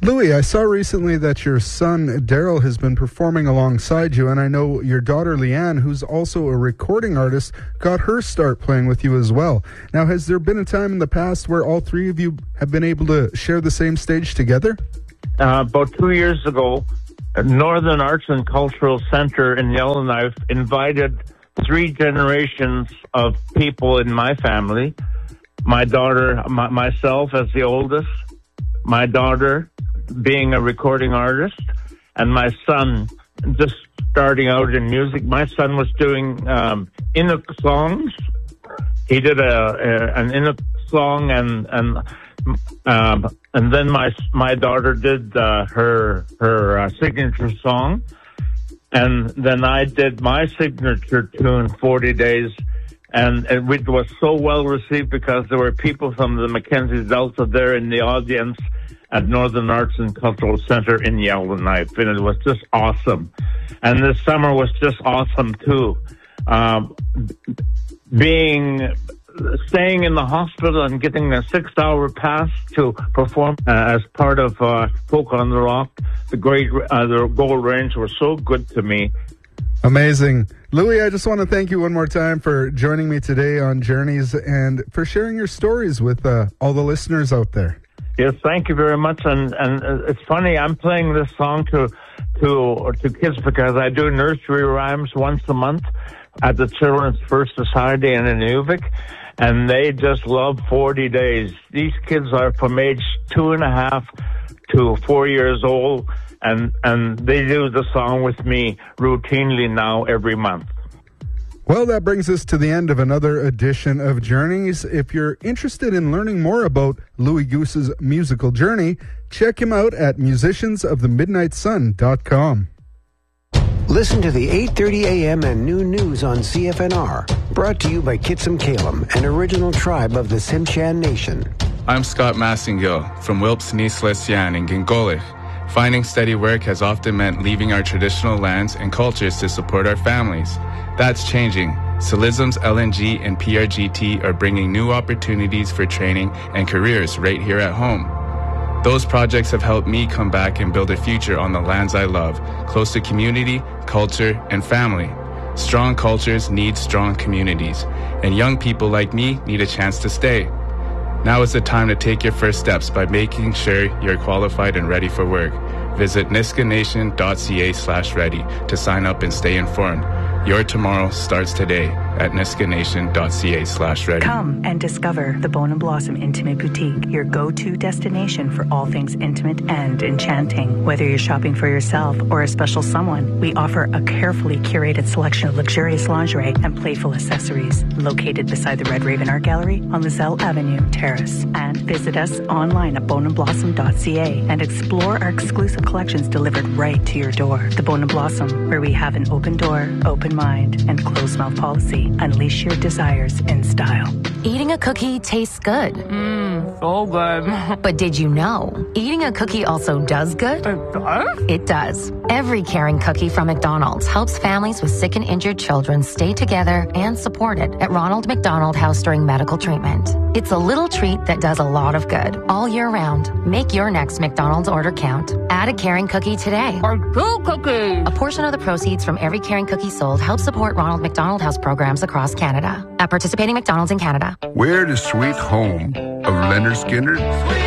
Louis, I saw recently that your son, Daryl, has been performing alongside you, and I know your daughter, Leanne, who's also a recording artist, got her start playing with you as well. Now, has there been a time in the past where all three of you have been able to share the same stage together? About 2 years ago, Northern Arts and Cultural Center in Yellowknife invited 3 generations of people in my family. My daughter, myself as the oldest, my daughter being a recording artist, and my son just starting out in music. My son was doing Inuk songs. He did an Inuk song, and then my daughter did her signature song, and then I did my signature tune, 40 Days, and it was so well received because there were people from the Mackenzie Delta there in the audience at Northern Arts and Cultural Center in Yellowknife, and it was just awesome. And this summer was just awesome too. Staying in the hospital and getting a 6-hour pass to perform as part of Folk on the Rock, the Gold Range, were so good to me. Amazing. Louis, I just want to thank you one more time for joining me today on Journeys and for sharing your stories with all the listeners out there. Yes, thank you very much. And it's funny, I'm playing this song to kids because I do nursery rhymes once a month at the Children's First Society in Inuvik, and they just love 40 Days. These kids are from age 2.5 to 4 years old, and they do the song with me routinely now every month. Well, that brings us to the end of another edition of Journeys. If you're interested in learning more about Louis Goose's musical journey, check him out at musiciansofthemidnightsun.com. Listen to the 8:30 a.m. and noon news on CFNR. Brought to you by Kitsum Kalem, an original tribe of the Tsimshian Nation. I'm Scott Massengill from Wilpes Nislesian in Gingolich. Finding steady work has often meant leaving our traditional lands and cultures to support our families. That's changing. Silism's LNG and PRGT are bringing new opportunities for training and careers right here at home. Those projects have helped me come back and build a future on the lands I love, close to community, culture, and family. Strong cultures need strong communities, and young people like me need a chance to stay. Now is the time to take your first steps by making sure you're qualified and ready for work. Visit niskanation.ca/ready to sign up and stay informed. Your tomorrow starts today at niskanation.ca/ready. Come and discover the Bone and Blossom Intimate Boutique, your go-to destination for all things intimate and enchanting. Whether you're shopping for yourself or a special someone, we offer a carefully curated selection of luxurious lingerie and playful accessories. Located beside the Red Raven Art Gallery on Lizelle Avenue, Terrace. And visit us online at boneandblossom.ca and explore our exclusive collections delivered right to your door. The Bone and Blossom, where we have an open door, open mind, and closed-mouth policy. Unleash your desires in style. Eating a cookie tastes good. So good. But did you know, eating a cookie also does good? It does? It does. Every caring cookie from McDonald's helps families with sick and injured children stay together and supported at Ronald McDonald House during medical treatment. It's a little treat that does a lot of good all year round. Make your next McDonald's order count. Add a caring cookie today. Or 2 cookies. A portion of the proceeds from every caring cookie sold helps support Ronald McDonald House programs across Canada. At participating McDonald's in Canada. Where the sweet home of Leonard Skinner?